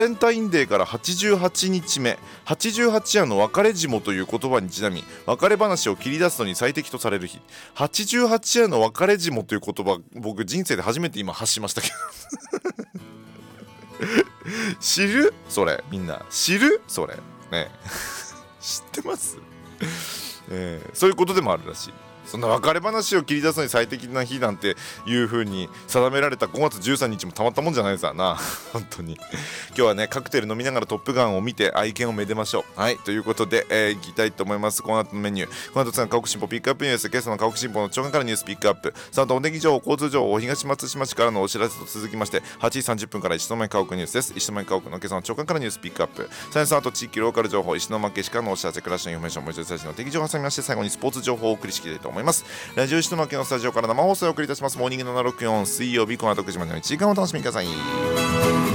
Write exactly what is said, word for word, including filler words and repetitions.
レンタインデーからはちじゅうはちにちめ、はちじゅうはち夜の別れ霜という言葉にちなみ、別れ話を切り出すのに最適とされる日。はちじゅうはち夜の別れ霜という言葉、僕人生で初めて今発しましたけど知るそれ、みんな知るそれね知ってます、えー、そういうことでもあるらしい。そんな別れ話を切り出すのに最適な日なんていう風に定められたごがつじゅうさんにちもたまったもんじゃないさな本当に。今日はねカクテル飲みながらトップガンを見て愛犬をめでましょう。はい、ということで、えー、いきたいと思います。この後のメニュー、この後つが河北新報ピックアップニュース、今朝の河北新報の長官からニュースピックアップ、その後お天気情報、交通情報、東松島市からのお知らせと続きまして、はちじさんじゅっぷんから石巻河北ニュースです。石巻河北の今朝の長官からニュースピックアップ、さらにその後地域ローカル情報、石巻市からのお知らせ、暮らしのインフォメーション、もう一度最新の天気情報を挟みまして、最後にスポーツ情報をお送りしていきたいと思います。ラジオ石巻のスタジオから生放送をお送りいたします。モーニングななひゃくろくじゅうよん水曜日、この後くじまでのいちじかんお楽しみください。